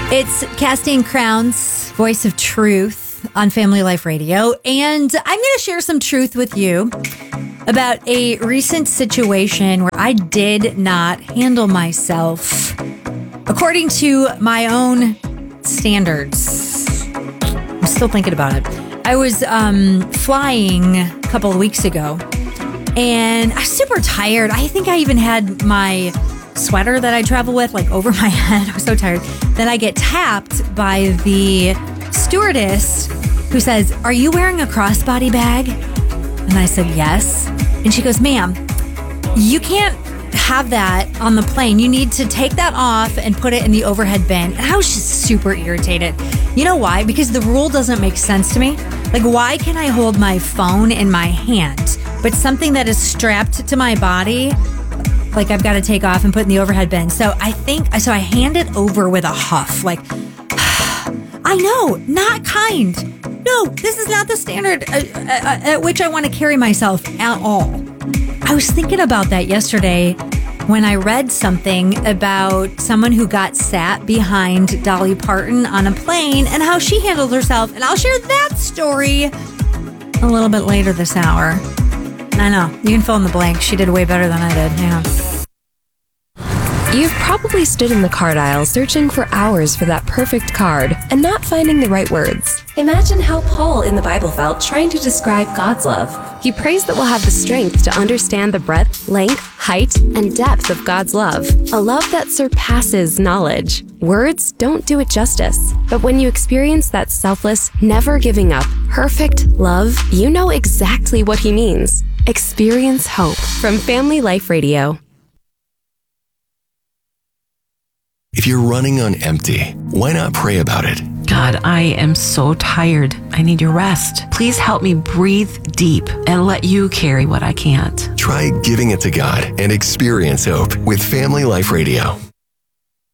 It's Casting Crowns, Voice of Truth on Family Life Radio. And I'm going to share some truth with you about a recent situation where I did not handle myself according to my own standards. I'm still thinking about it. I was flying a couple of weeks ago and I was super tired. I think I even had my sweater that I travel with like over my head. I was so tired. Then I get tapped by the stewardess who says, "Are you wearing a crossbody bag?" And I said, "Yes." And she goes, "Ma'am, you can't have that on the plane. You need to take that off and put it in the overhead bin." And I was just super irritated. You know why? Because the rule doesn't make sense to me. Like, why can I hold my phone in my hand, but something that is strapped to my body, like I've got to take off and put in the overhead bin? So I hand it over with a huff. Like, I know, not kind. No, this is not the standard at which I want to carry myself at all. I was thinking about that yesterday when I read something about someone who got sat behind Dolly Parton on a plane and how she handled herself. And I'll share that story a little bit later this hour. I know, you can fill in the blank. She did way better than I did. Yeah. You've probably stood in the card aisle searching for hours for that perfect card and not finding the right words. Imagine how Paul in the Bible felt trying to describe God's love. He prays that we'll have the strength to understand the breadth, length, height, and depth of God's love. A love that surpasses knowledge. Words don't do it justice. But when you experience that selfless, never giving up, perfect love, you know exactly what he means. Experience hope from Family Life Radio. If you're running on empty, why not pray about it? God, I am so tired. I need your rest. Please help me breathe deep and let you carry what I can't. Try giving it to God and experience hope with Family Life Radio.